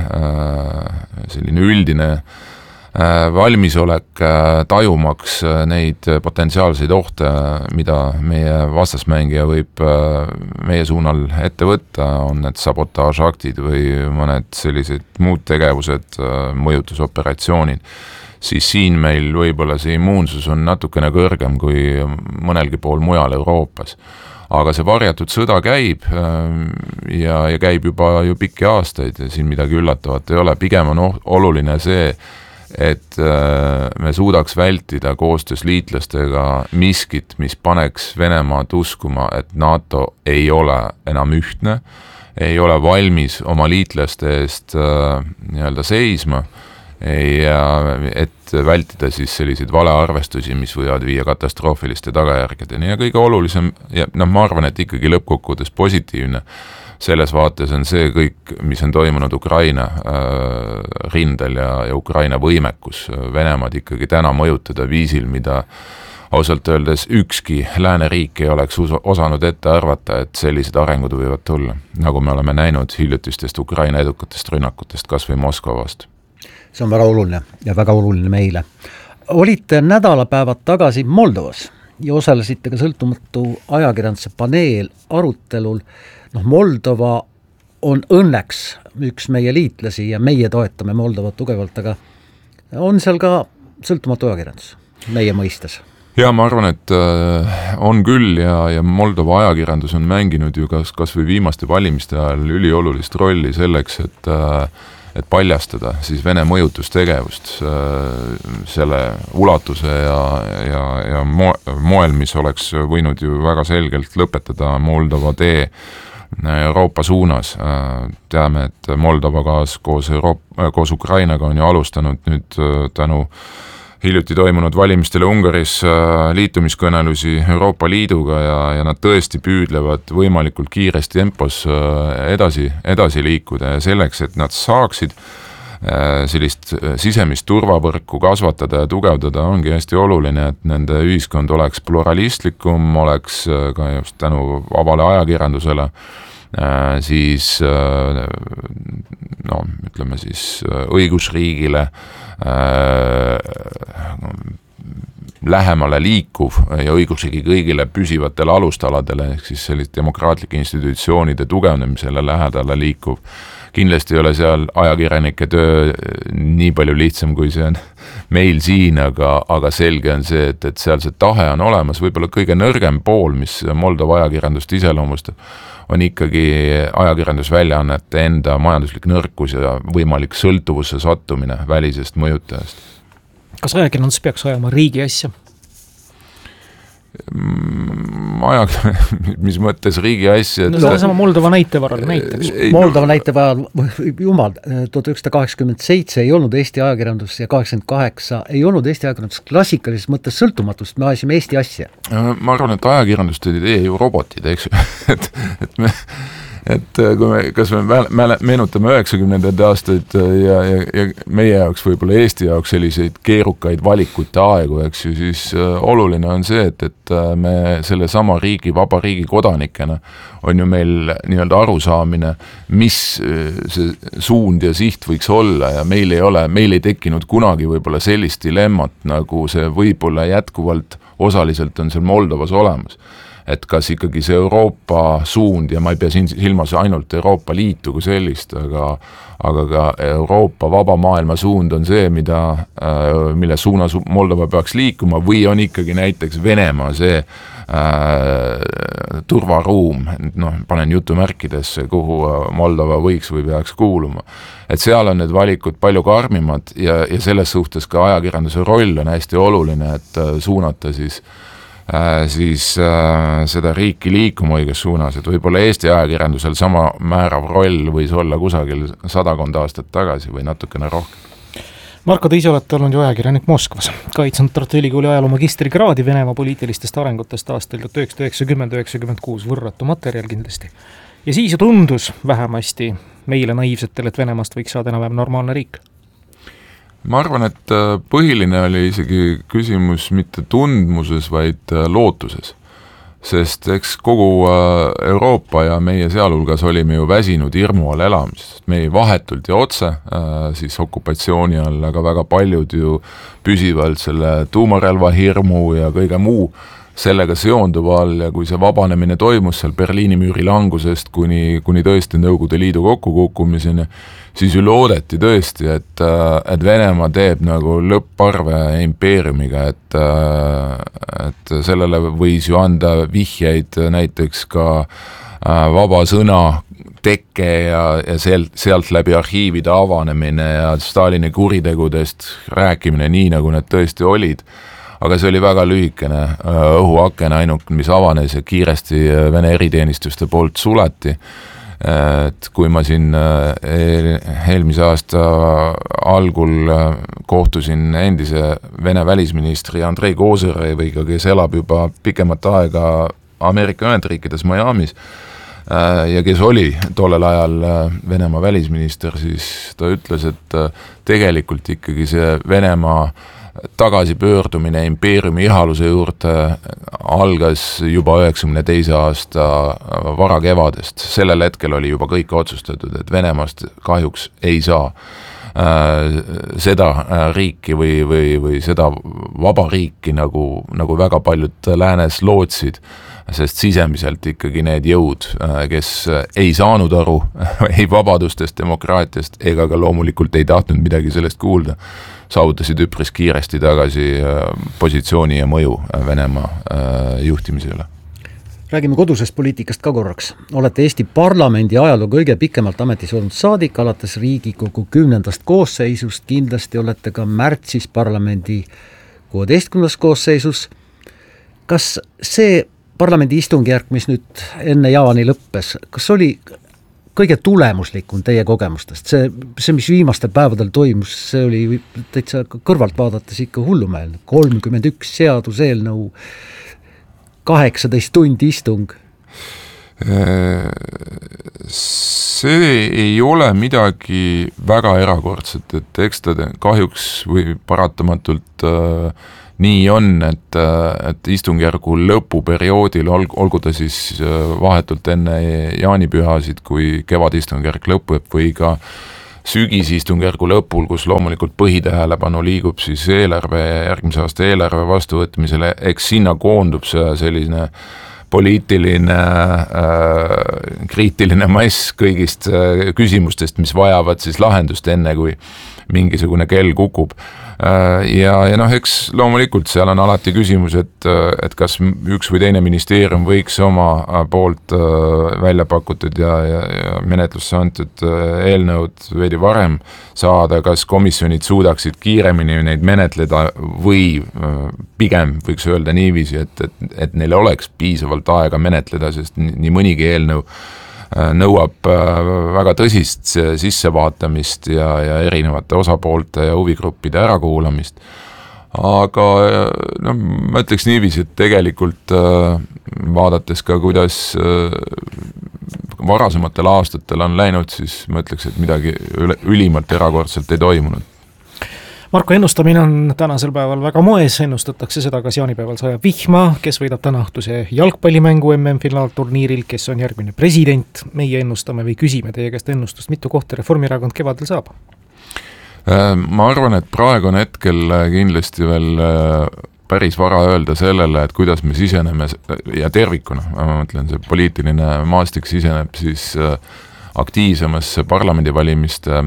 äh, selline üldine äh, valmisolek äh, tajumaks äh, neid potentsiaalseid ohte, mida meie vastasmängija võib äh, meie suunal ette võtta, on need sabotaažaktid või mõned sellised muud tegevused, äh, mõjutusoperatsioonid, siis siin meil võib-olla see immuunsus on natukene kõrgem kui mõnelgi pool mujal Euroopas. Aga see varjatud sõda käib ja, ja käib juba ju pikki aastaid ja siin midagi üllatavat ei ole. Pigem on oluline see, et me suudaks vältida koostöös liitlastega miskit, mis paneks Venemaad uskuma, et NATO ei ole enam ühtne, ei ole valmis oma liitlaste eest nii-öelda seisma, ja et vältida siis selliseid valearvestusi, mis võivad viia katastroofiliste tagajärgedeni ja kõige olulisem, ja noh, ma arvan, et ikkagi lõppkokkuvõttes positiivne selles vaates on see kõik, mis on toimunud Ukraina äh, rindel ja, ja Ukraina võimekus Venemaad ikkagi täna mõjutada viisil, mida ausalt öeldes ükski lääneriik ei oleks osanud ette arvata, et sellised arengud võivad tulla, nagu me oleme näinud hiljutistest Ukraina edukatest rünnakutest kas või Moskva vastu. See on väga oluline ja väga oluline meile. Olite nädalapäevad tagasi Moldovas ja osalesite ka sõltumatu ajakirjanduse paneel arutelul. Noh, Moldova on õnneks üks meie liitlasi ja meie toetame Moldovat tugevalt, aga on seal ka sõltumatu ajakirjandus meie mõistes? Ja ma arvan, et on küll ja, ja Moldova ajakirjandus on mänginud ju kas, kas või viimaste valimiste ajal üliolulist rolli selleks, et et paljastada siis Vene mõjutustegevust selle ulatuse ja, ja, ja moel, mis oleks võinud ju väga selgelt lõpetada Moldova tee Euroopa suunas. Teame, et Moldova kaas koos, Euroopa, koos Ukrainaga on ju alustanud nüüd tänu hiljuti toimunud valimistele Ungaris liitumiskõnelusi Euroopa Liiduga ja, ja nad tõesti püüdlevad võimalikult kiiresti tempos edasi, edasi liikuda ja selleks, et nad saaksid sellist sisemist turvavõrku kasvatada ja tugevdada, ongi hästi oluline, et nende ühiskond oleks pluralistlikum, oleks ka just tänu vabale ajakirjandusele, siis no ütleme siis õigusriigile lähemale liikuv ja õigusriigi kõigile püsivatele alustaladele ehk siis sellist demokraatlike institutsioonide tugevnemisele lähedale liikuv. Kindlasti ei ole seal ajakirjanike töö nii palju lihtsam, kui see on meil siin, aga, aga selge on see, et, et seal see tahe on olemas, võib-olla kõige nõrgem pool, mis Moldova ajakirjandust iseloomustab, on ikkagi ajakirjandusväljaannete enda majanduslik nõrkus ja võimalik sõltuvusse sattumine välisest mõjutajast. Kas ajakirjandus peaks ajama riigi asja? Ajak... mis mõttes riigi asja? No see on sama Moldova näite varal näiteks. Moldova näite varal, jumal, tuhat üheksasada kaheksakümmend seitse ei olnud Eesti ajakirjandus ja kaheksakümmend kaheksa ei olnud Eesti ajakirjandus klassikalises mõttes sõltumatust, me ajasime Eesti asja. Ma arvan, et ajakirjandust ei tee ju robotid, eks ju, et, et me et kui me, kas me mäle, meenutame üheksakümnendate aastaid ja, ja, ja meie jaoks võib-olla Eesti jaoks selliseid keerukaid valikute aegu, eks ju, siis oluline on see, et, et me selle sama riigi, vaba riigi kodanikena on ju meil nii-öelda arusaamine, mis see suund ja siht võiks olla ja meil ei ole, meil ei tekkinud kunagi võib-olla sellist dilemmat, nagu see võib-olla jätkuvalt osaliselt on seal Moldovas olemas. Et kas ikkagi see Euroopa suund, ja ma ei pea siin silmas ainult Euroopa Liitu kui sellist, aga, aga ka Euroopa vaba maailma suund on see, mida, mille suunas Moldova peaks liikuma, või on ikkagi näiteks Venemaa see äh, turvaruum, noh, panen jutumärkidesse, kuhu Moldova võiks või peaks kuuluma. Et seal on need valikud palju karmimad ja, ja selles suhtes ka ajakirjanduse roll on hästi oluline, et suunata siis Äh, siis äh, seda riiki liikuma õiges suunas, et võib-olla Eesti ajakirjandusel sama määrav roll võis olla kusagil sadakond aastat tagasi või natukene rohkem. Marko, te ise olete olnud ju ajakirjanik Moskvas, kaitsnud Tartu Ülikooli ajaloo magistrikraadi Venemaa poliitilistest arengutest aastal tuhat üheksasada üheksakümmend üheksakümmend kuus, võrratu materjal kindlasti. Ja siis ju tundus vähemasti meile naiivsetele, et Venemaast võiks saada enam-vähem normaalne riik. Ma arvan, et põhiline oli isegi küsimus mitte tundmuses, vaid lootuses. Sest eks kogu Euroopa ja meie sealhulgas olime ju väsinud hirmu all elamisest. Me ei vahetult ja otse siis okupatsiooni all, aga väga paljud ju püsivalt selle tuumarelva hirmu ja kõige muu sellega seonduva all ja kui see vabanemine toimus seal Berliini müüri langusest kuni, kuni tõesti Nõukogude Liidu kokkukukkumiseni, siis ju loodeti tõesti, et, et Venemaa teeb nagu lõpparve impeeriumiga, et, et sellele võis ju anda vihjeid näiteks ka vaba sõna tekke ja, ja sealt, sealt läbi arhiivide avanemine ja Stalini kuritegudest rääkimine nii, nagu need tõesti olid. Aga see oli väga lühikene õhuaken ainult, mis avanes ja kiiresti Vene eriteenistuste poolt suleti. Et kui ma siin eelmise aasta algul kohtusin endise Vene välisministri Andrei Kozereviga, kes elab juba pikemat aega Ameerika Ühendriikides Miamis ja kes oli tollel ajal Venemaa välisminister, siis ta ütles, et tegelikult ikkagi see Venemaa tagasipöördumine impeeriumi ihaluse juurde algas juba üheksakümne teise aasta varakevadest. Sellel hetkel oli juba kõik otsustatud, et Venemaast kahjuks ei saa äh, seda riiki või, või, või seda vaba riiki, nagu, nagu väga paljud läänes lootsid, sest sisemiselt ikkagi need jõud, kes ei saanud aru ei vabadustest, demokraatiast ega ka loomulikult ei tahtnud midagi sellest kuulda, saavutasid üpris kiiresti tagasi positsiooni ja mõju Venemaa juhtimise üle. Räägime kodusest poliitikast ka korraks. Olete Eesti parlamendi ajaloo kõige pikemalt ametis olnud saadik, alates Riigikogu kümnendast koosseisust, kindlasti olete ka märtsis parlamendi kuueteistkümnendas koosseisus. Kas see parlamendi istungjärk, mis nüüd enne jaani lõppes, kas oli kõige tulemuslikum teie kogemustest, see, see, mis viimastel päevadel toimus, see oli täitsa kõrvalt vaadates ikka hullumeelne, kolmkümmend üks seaduseelnõu, kaheksateist tundi istung. See ei ole midagi väga erakordset, et eks ta kahjuks või paratamatult äh, nii on, et, et istungjärgu lõpuperioodil, olgu ta siis vahetult enne jaanipühasid, kui kevadistungjärg lõpeb või ka sügisistungjärgu lõpul, kus loomulikult põhitähelepanu liigub siis eelarve, järgmise aasta eelarve vastuvõtmisele, eks sinna koondub see selline poliitiline äh, kriitiline mass kõigist äh, küsimustest, mis vajavad siis lahendust enne, kui mingisugune kell kukub. Ja, ja noh, eks loomulikult seal on alati küsimus, et, et kas üks või teine ministeerium võiks oma poolt välja pakutud ja, ja, ja menetlusse antud eelnõud veidi varem saada, kas komisjonid suudaksid kiiremini neid menetleda või pigem võiks öelda niiviisi, et, et, et neil oleks piisavalt aega menetleda, sest nii mõnigi eelnõu nõuab väga tõsist sissevaatamist ja, ja erinevate osapoolte ja huvigruppide ärakuulamist. Aga no, ma ütleks niiviisi, et tegelikult vaadates ka, kuidas varasematel aastatel on läinud, siis ma ütleks, et midagi ülimalt erakordselt ei toimunud. Marko, ennustamine on tänasel päeval väga moes, ennustatakse seda, kas jaanipäeval sajab vihma, kes võidab täna õhtuse jalgpallimängu M M-finaalturniiril, kes on järgmine president, meie ennustame või küsime teie käest ennustust, mitu kohta Reformierakond kevadel saab? Ma arvan, et praegu on hetkel kindlasti veel päris vara öelda sellele, et kuidas me siseneme ja tervikuna, ma mõtlen, see poliitiline maastik siseneb siis aktiivsemasse parlamendivalimiste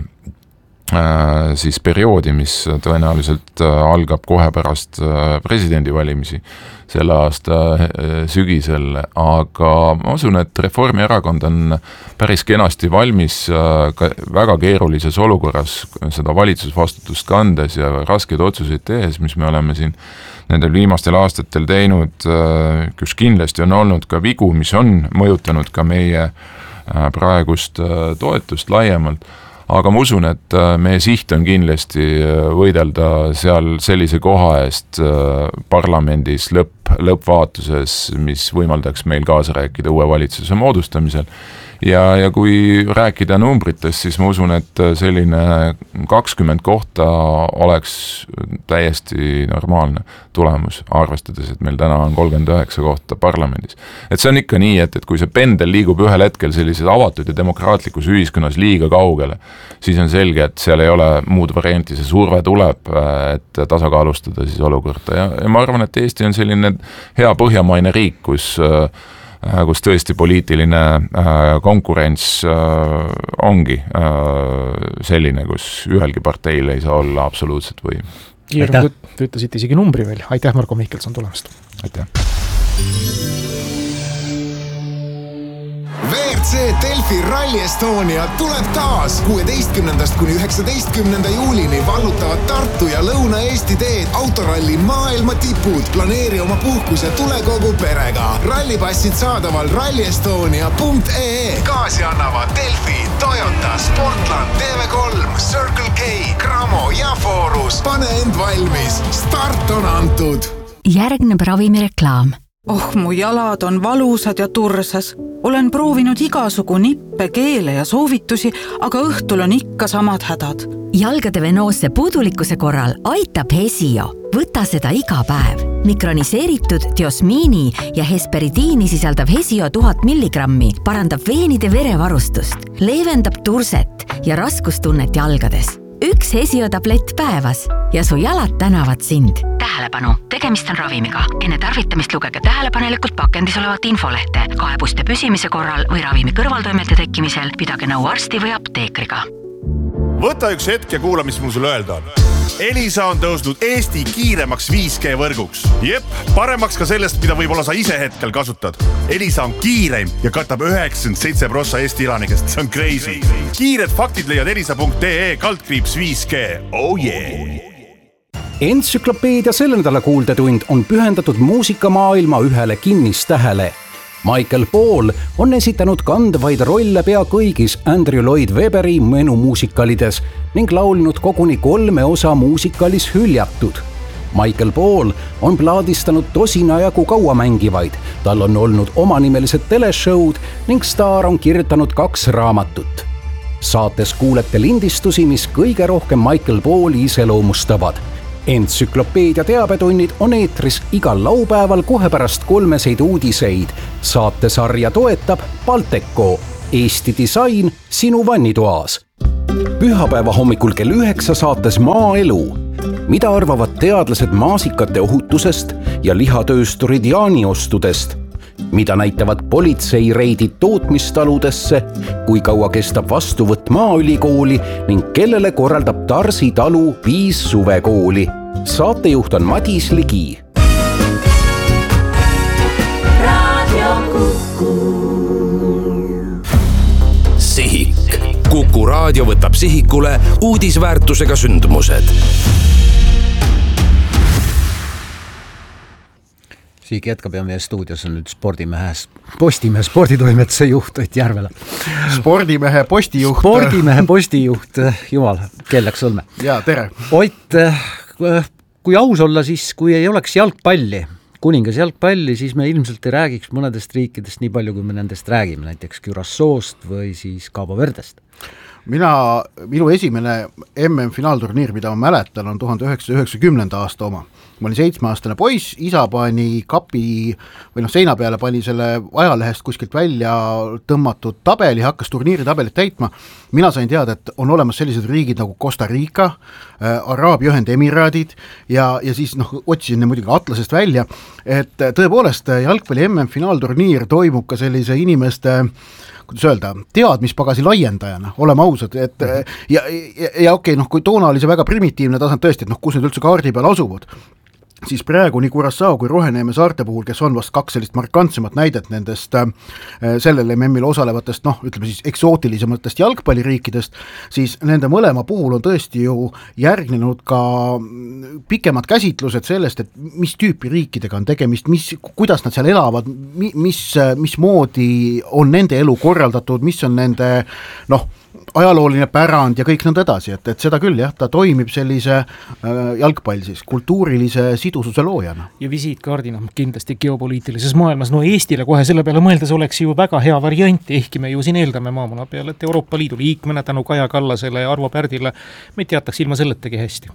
siis perioodi, mis tõenäoliselt algab kohe pärast presidendivalimisi selle aasta sügisel, aga ma usun, et Reformierakond on päris kenasti valmis ka väga keerulises olukorras seda valitsusvastutust kandes ja raskeid otsuseid tehes, mis me oleme siin nendel viimastel aastatel teinud, kus kindlasti on olnud ka vigu, mis on mõjutanud ka meie praegust toetust laiemalt. Aga ma usun, et meie siht on kindlasti võidelda seal sellise koha eest parlamendis lõpp, lõppvaatuses, mis võimaldaks meil kaasa rääkida uue valitsuse moodustamisel. Ja, ja kui rääkida numbritest, siis ma usun, et selline kakskümmend kohta oleks täiesti normaalne tulemus, arvestades, et meil täna on kolmkümmend üheksa kohta parlamendis. Et see on ikka nii, et, et kui see pendel liigub ühel hetkel sellises avatud ja demokraatlikus ühiskonnas liiga kaugele, siis on selge, et seal ei ole muud varianti, see surve tuleb, et tasakaalustada siis olukorda. Ja, ja ma arvan, et Eesti on selline hea põhjamaine riik, kus kus tõesti poliitiline konkurents ongi selline, kus ühelgi parteil ei saa olla absoluutset võim. Kiirem, te ütlesite isegi numbri veel. Aitäh, Marko Mihkelson, tulemast. Aitäh. V R C Delfi Rally Estonia tuleb taas kuueteistkümnendast kuni üheksateistkümnenda juulini vallutavad Tartu ja Lõuna-Eesti teed autoralli maailma tipud. Planeeri oma puhkus ja tule kogu perega. Rallipassid saadaval rally estonia punkt ee ee. Kaasi annavad Delfi, Toyota, Sportland, T V kolm, Circle K, Cramo ja Forus. Pane end valmis. Start on antud. Järgneb ravimireklaam. Oh, mu jalad on valusad ja tursas. Olen proovinud igasugu nippe, keele ja soovitusi, aga õhtul on ikka samad hädad. Jalgade venoosse puudulikkuse korral aitab Hesio. Võta seda iga päev. Mikroniseeritud diosmiini ja hesperidiini sisaldav Hesio tuhat milligrammi parandab veenide verevarustust, leevendab turset ja raskustunnet jalgades. Üks Hesio tablett päevas ja su jalad tänavad sind. Tähelepanu, tegemist on ravimiga. Enne tarvitamist lugege tähelepanelikult pakendis olevat infolehte. Kaebuste püsimise korral või ravimi kõrvaltoimete tekkimisel pidage nõu arsti või apteekriga. Võta üks hetk ja kuula, mis mul sulle öelda on. Elisa on tõusnud Eesti kiiremaks viis G võrguks. Jep, paremaks ka sellest, mida võib-olla sa ise hetkel kasutad. Elisa on kiireim ja katab üheksakümmend seitse protsenti Eesti elanikest. See on crazy. Kiired faktid leiad elisa punkt ee kaldkriips viis G. Oh yeah! Entsüklopeedia selle nädala kuuldetund on pühendatud muusikamaailma ühele kinnistähele. Michael Paul on esitanud kandvaid rolle pea kõigis Andrew Lloyd Webberi menumuusikalides ning laulnud koguni kolme osa muusikalis Hüljatud. Michael Paul on plaadistanud tosina jagu kaua mängivaid, tal on olnud omanimelised teleshowd ning staar on kirjutanud kaks raamatut. Saates kuulete lindistusi, mis kõige rohkem Michael Pauli iseloomustavad. Entsüklopeedia teabetunnid on eetris igal laupäeval kohe pärast kolmeseid uudiseid. Saatesarja toetab Balteco, Eesti disain sinu vannitoas. Pühapäeva hommikul kell üheksa saates Maaelu. Mida arvavad teadlased maasikate ohutusest ja lihatöösturid jaaniostudest? Mida näitavad politseireidid tootmistaludesse, kui kaua kestab vastuvõtt Maaülikooli ning kellele korraldab Tarsi talu viis suvekooli. Saatejuht on Madis Ligi. Sihik. Kuku raadio võtab sihikule uudisväärtusega sündmused. Siik jätkab ja meie stuudios on nüüd spordimehe, Postimehe sporditoimetuse juht Ott Järvela. Spordimehe postijuht. Spordimehe postijuht, jumal, kell läks sõlme. Jaa, tere. Ott, kui aus olla, siis kui ei oleks jalgpalli, kuningas jalgpalli, siis me ilmselt ei räägiks mõnedest riikidest nii palju, kui me nendest räägime, näiteks Curaçaost või siis Cabo Verdest. Mina, minu esimene M M-finaalturniir, mida ma mäletan, on tuhande üheksasaja üheksakümnenda aasta oma. Ma olin seitsmeaastane poiss, isa pani kapi või noh, seina peale pani selle ajalehest kuskilt välja tõmmatud tabeli, hakkas turniiri tabelit täitma. Mina sain teada, et on olemas sellised riigid nagu Costa Rica, äh, Araabia Ühendemiraadid ja, ja siis noh, otsisin ne muidugi atlasest välja, et tõepoolest jalgpalli M M-finaalturniir toimub ka sellise inimeste kuidas öelda, teadmispagasi laiendajana, oleme ausad, et ja, ja, ja okei, noh, kui toona oli see väga primitiivne tasand tõesti, et noh, kus need üldse kaardi peal asuvad, siis praegu nii Curaçao kui Roheneeme saarte puhul, kes on vast kaks sellist markantsemat näidet nendest äh, sellele M M-il osalevatest, noh, ütleme siis eksootilisematest jalgpalliriikidest, siis nende mõlema puhul on tõesti ju järgnenud ka pikemad käsitlused sellest, et mis tüüpi riikidega on tegemist, mis, kuidas nad seal elavad, mis, mis moodi on nende elu korraldatud, mis on nende, noh, ajalooline pärand ja kõik nõnda edasi, et, et seda küll jah, ta toimib sellise äh, jalgpall siis, kultuurilise sidususe loojana. Ja visiitkaardina kindlasti geopoliitilises maailmas, no Eestile kohe selle peale mõeldes oleks ju väga hea variant, ehkki me ju siin eeldame maamuna peale, et Euroopa Liidu liikmena tänu Kaja Kallasele ja Arvo Pärdile me teataks ilma selletagi hästi.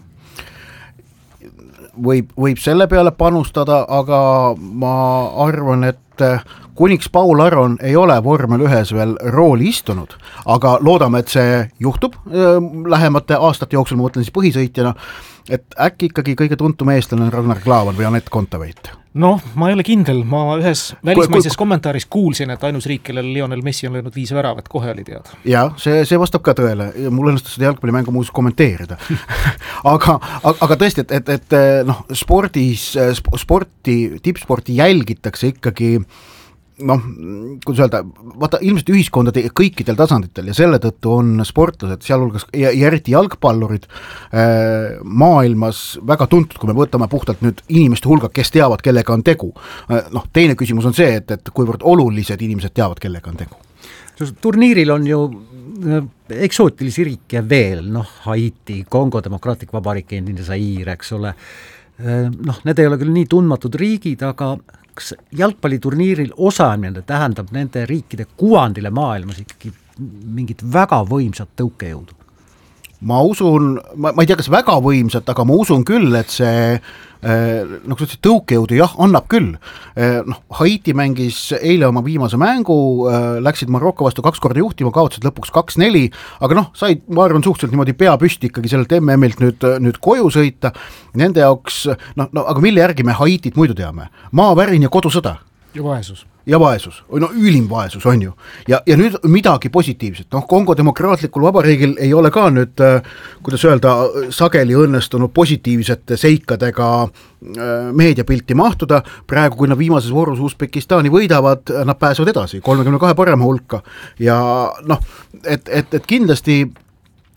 Võib, võib selle peale panustada, aga ma arvan, et kuniks Paul Aron ei ole vormel ühes veel rooli istunud, aga loodame, et see juhtub äh, lähemate aastate jooksul, ma mõtlen siis põhisõitjana, et äkki ikkagi kõige tuntum eestlane on Ragnar Klavan või Anett Kontaveit. Noh, ma ei ole kindel, ma ühes välismaises kommentaaris kuulsin, et ainus riik, kellel Lionel Messi on löönud viis väravat, kohe oli teada. Jah, see, see vastab ka tõele, mul õnnestus seda jalgpallimängu muuseas kommenteerida. aga, aga tõesti, et, et, et noh, spordis, sporti, tippsporti jälgitakse ikkagi noh, kuidas öelda, vaata ilmselt ühiskondade kõikidel tasanditel ja selle tõttu on sportlased, sealhulgas ja, ja eriti jalgpallurid äh, maailmas väga tuntud, kui me võtame puhtalt nüüd inimeste hulga, kes teavad, kellega on tegu. Äh, noh, teine küsimus on see, et, et kuivõrd olulised inimesed teavad, kellega on tegu. Turniiril on ju eksootilisi riike veel, noh, Haiti, Kongo Demokraatlik Vabariik, endine Zaire, eks ole. Noh, need ei ole küll nii tundmatud riigid, aga kas jalgpalliturniiril osaamine tähendab nende riikide kuvandile maailmas ikkagi mingit väga võimsat tõukejõudu? Ma usun, ma, ma ei tea, kas väga võimsat, aga ma usun küll, et see noh, see tõukejõudu jah, annab küll. Noh, Haiti mängis eile oma viimase mängu, läksid Marokko vastu kaks korda juhtima, kaotasid lõpuks kaks neli, aga noh, said, ma arvan, suhteliselt niimoodi pea püsti ikkagi sellelt M M-ilt nüüd, nüüd koju sõita. Nende jaoks, noh, no, aga mille järgi me Haitit muidu teame? Maavärin ja kodusõda. Ja vaesus. Ja vaesus, no ülim vaesus on ju. Ja, ja nüüd midagi positiivset, noh Kongo Demokraatlikul Vabariigil ei ole ka nüüd, kuidas öelda, sageli õnnestunud positiivsete seikadega meediapilti mahtuda, praegu kui nad viimases voorus Usbekistani võidavad, nad pääsevad edasi kolmekümne kahe parema hulka ja noh, et, et, et kindlasti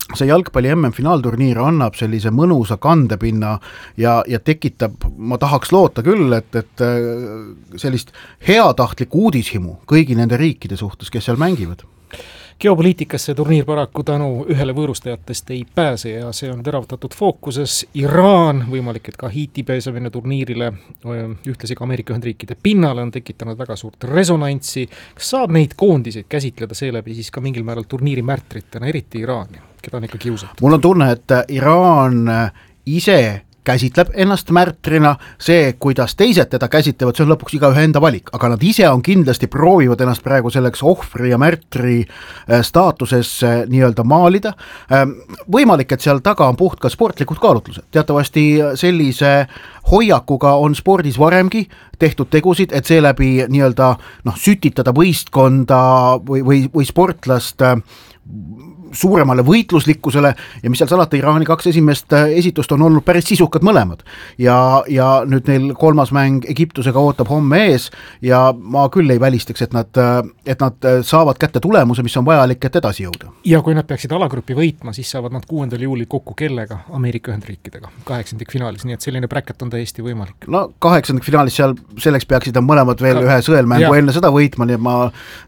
see jalgpalli M M-finaalturniir annab sellise mõnusa kandepinna ja, ja tekitab, ma tahaks loota küll, et, et sellist heatahtlikku uudishimu kõigi nende riikide suhtes, kes seal mängivad. Geopoliitikas see turniir paraku tänu ühele võõrustajatest ei pääse ja see on teravatatud fookuses. Iraan, võimalik, et ka Haiti pääsemine turniirile, ühtlasi ka Ameerika Ühendriikide pinnale on tekitanud väga suurt resonantsi. Kas saab neid koondiseid käsitleda seeläbi siis ka mingil määral turniiri märtritena, eriti Iraani, keda on ikka kiusatud? Mul on tunne, et Iraan ise käsitleb ennast märtrina, see, kuidas teised teda käsitlevad, see on lõpuks iga ühe enda valik, aga nad ise on kindlasti proovivad ennast praegu selleks ohvri ja märtri staatuses nii-öelda maalida. Võimalik, et seal taga on puht ka sportlikud kaalutlused. Teatavasti sellise hoiakuga on spordis varemgi tehtud tegusid, et seeläbi nii-öelda noh, sütitada võistkonda või, või, või sportlast suuremale võitluslikkusele ja mis seal salata, Iraani kaks esimest esitust on olnud päris sisukad mõlemad ja, ja nüüd neil kolmas mäng Egiptusega ootab homme ees ja ma küll ei välistaks, et nad, et nad saavad kätte tulemuse, mis on vajalik, et edasi jõuda. Ja kui nad peaksid alagrupi võitma, siis saavad nad kuuendal juulil kokku kellega Ameerika Ühendriikidega kaheksandik finaalis, nii et selline bracket on täiesti võimalik. No kaheksandik finaalis seal selleks peaksid on mõlemad veel ka ühe sõelmängu ja enne seda võitma, nii et ma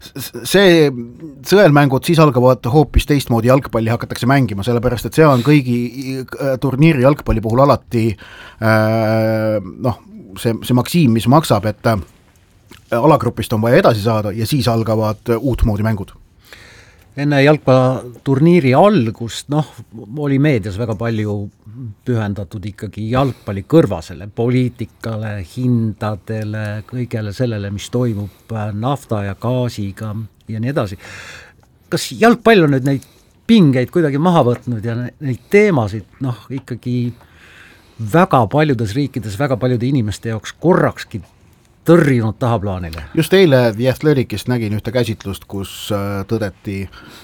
see sõelmängud siis algavad hoopis teist moodi jalgpalli hakatakse mängima, sellepärast et see on kõigi turniiri jalgpalli puhul alati äh, noh, see, see maksiim, mis maksab, et äh, alagrupist on vaja edasi saada ja siis algavad uut moodi mängud. Enne jalgpalliturniiri algust, noh, oli meedias väga palju pühendatud ikkagi jalgpalli kõrvasele, poliitikale, hindadele, kõigele sellele, mis toimub nafta ja gaasiga ja nii edasi. Kas jalgpall on nüüd neid pingeid kuidagi maha võtnud ja neid teemasid noh, ikkagi väga paljudes riikides, väga paljude inimeste jaoks korrakski tõrjunud tahaplaanile? Just eile The Athleticist nägin ühte käsitlust, kus tõdeti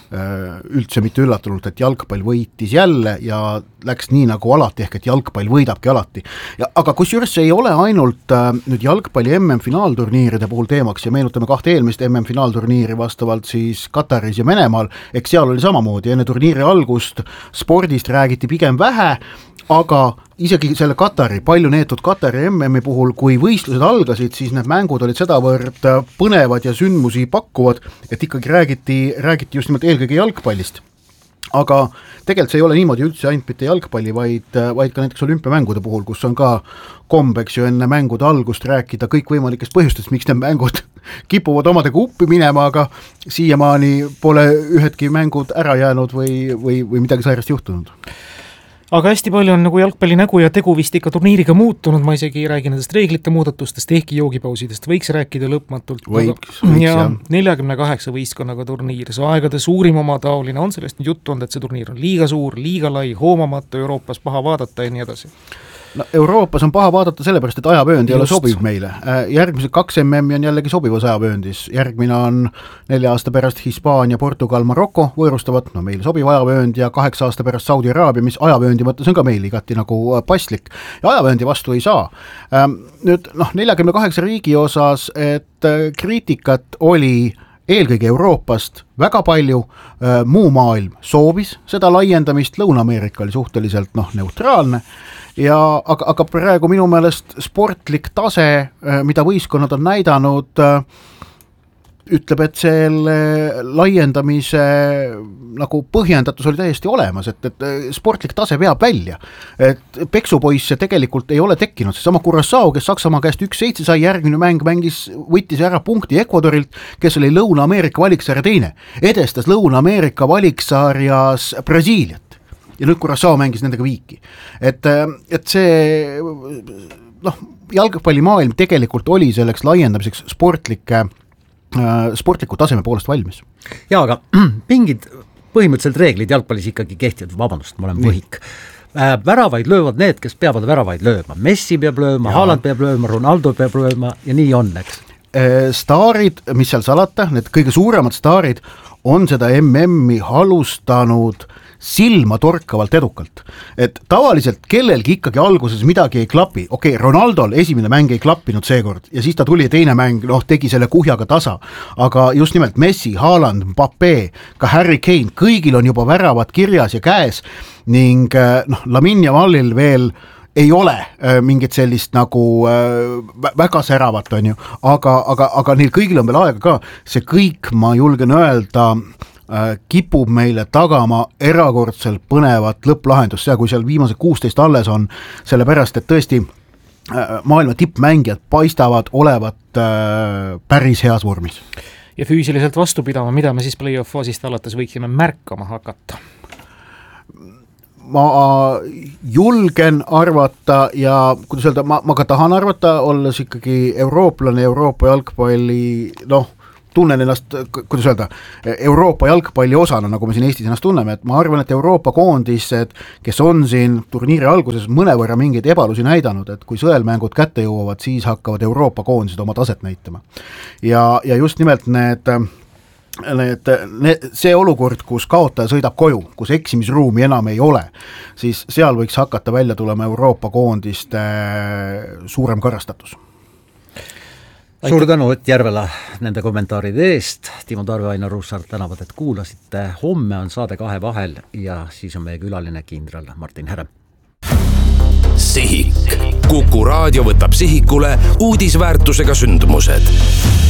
üldse mitte üllatunult, et jalgpall võitis jälle ja läks nii nagu alati, ehk et jalgpall võidabki alati. Ja, aga kusjuures see ei ole ainult nüüd jalgpalli M M-finaalturniiride puhul teemaks ja meenutame kahte eelmist M M-finaalturniiri vastavalt siis Kataris ja Venemaal, eks seal oli samamoodi, enne turniiri algust spordist räägiti pigem vähe, aga isegi selle Katari, palju neetud Katari M M-i puhul, kui võistlused algasid, siis need mängud olid sedavõrd põnevad ja sündmusi pakkuvad, et ikkagi räägiti, räägiti just nimelt eelkõige jalgpallist. Aga tegelikult see ei ole niimoodi üldse ainult mitte jalgpalli, vaid, vaid ka näiteks olümpiamängude puhul, kus on ka kombeks ju enne mängude algust rääkida kõik võimalikest põhjustest, miks need mängud kipuvad omadega uppi minema, aga siiamaani pole ühedki mängud ära jäänud või, või, või midagi sairast juhtunud. Aga hästi palju on nagu jalgpalli nägu ja tegu vist ikka turniiriga muutunud, ma isegi ei räägi nendest reeglite muudatustest, ehkki joogipausidest võiks rääkida lõpmatult. Võiks, võiks ja neljakümne kaheksa võistkonnaga turniir, see aegade suurim oma taoline, on sellest nüüd juttu olnud, et see turniir on liiga suur, liiga lai, hoomamatu, Euroopas paha vaadata ja nii edasi. No, Euroopas on paha vaadata sellepärast, et ajavöönd ei ole sobiv meile. Järgmised kaks M M-i on jällegi sobivas ajavööndis. Järgmine on nelja aasta pärast Hispaania, Portugal, Marokko võõrustavad, no meile sobiv ajavöönd ja kaheksa aasta pärast Saudi Araabia, mis ajavööndi mõttes on ka meil igati nagu paslik. Ja ajavööndi vastu ei saa. Nüüd noh, neljakümne kaheksa riigi osas, et kriitikat oli eelkõige Euroopast väga palju, muu maailm soovis seda laiendamist, Lõuna-Ameerika oli suhteliselt noh, neutraalne ja aga, aga praegu minu meelest sportlik tase, mida võistkonnad on näidanud, ütleb, et selle laiendamise nagu põhjendatus oli täiesti olemas, et, et sportlik tase veab välja. Et peksupoisse tegelikult ei ole tekkinud. See sama Curaçao, kes Saksamaa käest üks seitse sai, järgmine mäng mängis, võttis ära punkti Ecuadorilt, kes oli Lõuna-Ameerika valiksarja teine. Edestas Lõuna-Ameerika valiksarjas Brasiiliat. Ja nüüd Curaçao mängis nendega viiki. Et, et see noh, jalgpallimaailm tegelikult oli selleks laiendamiseks sportlike sportliku taseme poolest valmis. Jaa, aga mingid põhimõtteliselt reeglid jalgpallis ikkagi kehtivad, vabandust, ma olen võhik. Väravaid löövad need, kes peavad väravaid lööma. Messi peab lööma, Haaland peab lööma, Ronaldo peab lööma ja nii on, eks. Staarid, mis seal salata, need kõige suuremad staarid on seda M M-i halustanud silma torkavalt edukalt. Et tavaliselt kellelgi ikkagi alguses midagi ei klapi, okei okay,, Ronaldol esimene mäng ei klappinud seekord ja siis ta tuli teine mäng, noh, tegi selle kuhjaga tasa, aga just nimelt Messi, Haaland, Mbappé, ka Harry Kane, kõigil on juba väravad kirjas ja käes ning noh, Lamine Yamalil veel ei ole äh, mingit sellist nagu äh, väga säravat, on ju, aga, aga, aga neil kõigil on veel aega ka, see kõik, ma julgen öelda, äh, kipub meile tagama erakordselt põnevat lõpplahendust, see, kui seal viimased kuusteist alles on, sellepärast, et tõesti äh, maailma tippmängijad paistavad olevat äh, päris heas vormis. Ja füüsiliselt vastu pidama, mida me siis play-off faasist alates võiksime märkama hakata? Ma julgen arvata ja kuidas öelda, ma, ma ka tahan arvata, olles ikkagi eurooplane, Euroopa jalgpalli, noh, tunnen ennast, kuidas öelda, Euroopa jalgpalli osana, nagu me siin Eestis ennast tunneme, et ma arvan, et Euroopa koondised, kes on siin turniiri alguses mõnevõrra mingeid ebalusi näidanud, et kui sõelmängud kätte jõuavad, siis hakkavad Euroopa koondised oma taset näitama. Ja, ja just nimelt need Need, need, see olukord, kus kaotaja sõidab koju, kus eksimisruumi enam ei ole, siis seal võiks hakata välja tulema Euroopa koondiste suurem karastatus. Suur tänu Ott Järvela nende kommentaaride eest. Timo Tarve, Ainar Ruussaar tänavad, et kuulasite. Homme on saade kahe vahel ja siis on meie külaline kindral Martin Herem. Sihik. Kuku raadio võtab sihikule uudisväärtusega sündmused.